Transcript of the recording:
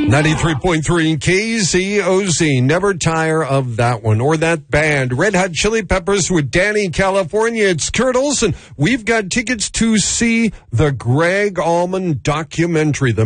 93.3 KZOZ. Never tire of that one or that band. Red Hot Chili Peppers with Danny California. It's Kurt Olson. We've got tickets to see the Greg Allman documentary, The